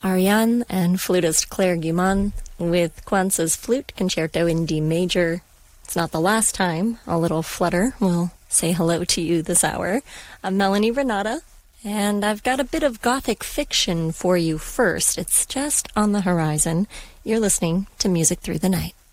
Ariane and flutist Claire Guimond with Kwanzaa's Flute Concerto in D major. It's not the last time a little flutter will say hello to you this hour. I'm Melanie Renata, and I've got a bit of gothic fiction for you first. It's just on the horizon. You're listening to Music Through the Night.